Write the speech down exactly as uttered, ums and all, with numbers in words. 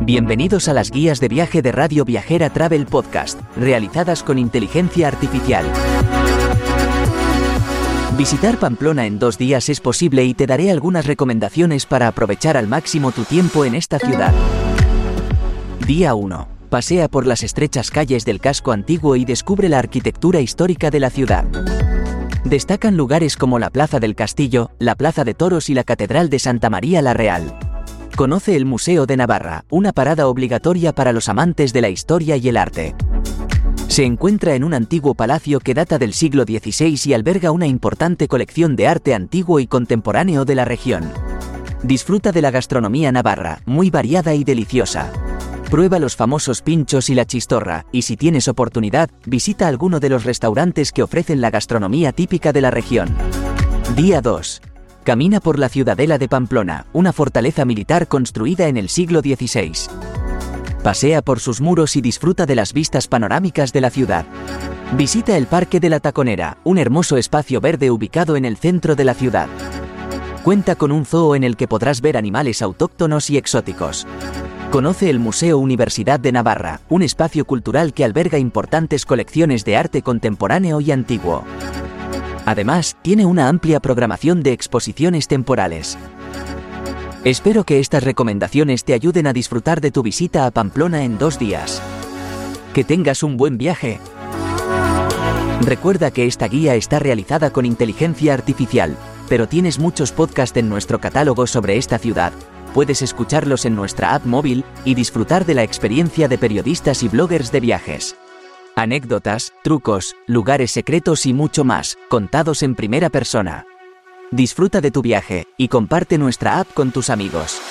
Bienvenidos a las guías de viaje de Radio Viajera Travel Podcast, realizadas con inteligencia artificial. Visitar Pamplona en dos días es posible y te daré algunas recomendaciones para aprovechar al máximo tu tiempo en esta ciudad. Día uno. Pasea por las estrechas calles del casco antiguo y descubre la arquitectura histórica de la ciudad. Destacan lugares como la Plaza del Castillo, la Plaza de Toros y la Catedral de Santa María la Real. Conoce el Museo de Navarra, una parada obligatoria para los amantes de la historia y el arte. Se encuentra en un antiguo palacio que data del siglo dieciséis y alberga una importante colección de arte antiguo y contemporáneo de la región. Disfruta de la gastronomía navarra, muy variada y deliciosa. Prueba los famosos pinchos y la chistorra, y si tienes oportunidad, visita alguno de los restaurantes que ofrecen la gastronomía típica de la región. Día dos. Camina por la Ciudadela de Pamplona, una fortaleza militar construida en el siglo dieciséis. Pasea por sus muros y disfruta de las vistas panorámicas de la ciudad. Visita el Parque de la Taconera, un hermoso espacio verde ubicado en el centro de la ciudad. Cuenta con un zoo en el que podrás ver animales autóctonos y exóticos. Conoce el Museo Universidad de Navarra, un espacio cultural que alberga importantes colecciones de arte contemporáneo y antiguo. Además, tiene una amplia programación de exposiciones temporales. Espero que estas recomendaciones te ayuden a disfrutar de tu visita a Pamplona en dos días. Que tengas un buen viaje. Recuerda que esta guía está realizada con inteligencia artificial, pero tienes muchos podcasts en nuestro catálogo sobre esta ciudad. Puedes escucharlos en nuestra app móvil y disfrutar de la experiencia de periodistas y bloggers de viajes. Anécdotas, trucos, lugares secretos y mucho más, contados en primera persona. Disfruta de tu viaje y comparte nuestra app con tus amigos.